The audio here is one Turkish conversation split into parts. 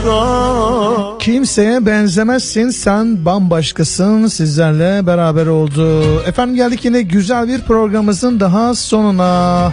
Kimseye benzemezsin, sen bambaşkasın sizlerle beraber oldu. Efendim geldik yine güzel bir programımızın daha sonuna.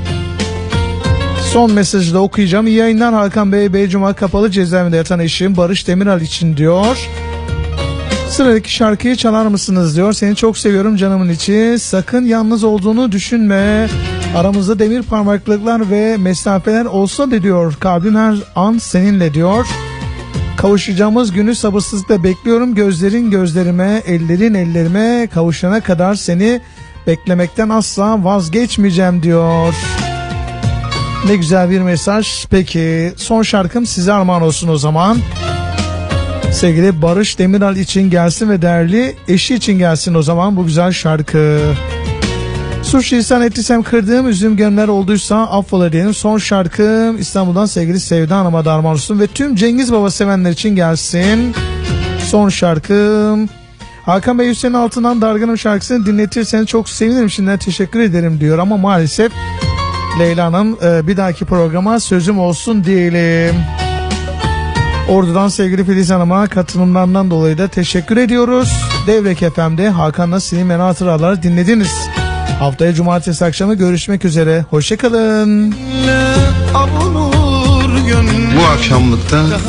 Son mesajı da okuyacağım. İyi yayınlar Hakan Bey. Beycuma Kapalı Cezaevinde yatan eşim Barış Demiral için diyor. Sıradaki şarkıyı çalar mısınız diyor. Seni çok seviyorum canımın içi. Sakın yalnız olduğunu düşünme. Aramızda demir parmaklıklar ve mesafeler olsa da diyor. Kalbim her an seninle diyor. Kavuşacağımız günü sabırsızlıkla bekliyorum. Gözlerin gözlerime, ellerin ellerime kavuşana kadar seni beklemekten asla vazgeçmeyeceğim diyor. Ne güzel bir mesaj. Peki son şarkım size armağan olsun o zaman. Sevgili Barış Demiral için gelsin ve değerli eşi için gelsin o zaman bu güzel şarkı. Suçlisan ettiysem kırdığım üzüm gönüller olduysa affola diyelim. Son şarkım İstanbul'dan sevgili Sevda Hanım'a da armağan olsun ve tüm Cengiz Baba sevenler için gelsin. Son şarkım Hakan Bey Hüseyin Altınan Dargınım şarkısını dinletirseniz çok sevinirim, şimdiden teşekkür ederim diyor ama maalesef Leyla Hanım bir dahaki programa sözüm olsun diyelim. Ordu'dan sevgili Filiz Hanım'a katılımlarından dolayı da teşekkür ediyoruz. Devrek FM'de Hakan'la Silinen Hatıralar dinlediniz. Haftaya cumartesi akşamı görüşmek üzere. Hoşçakalın. Bu akşamlıkta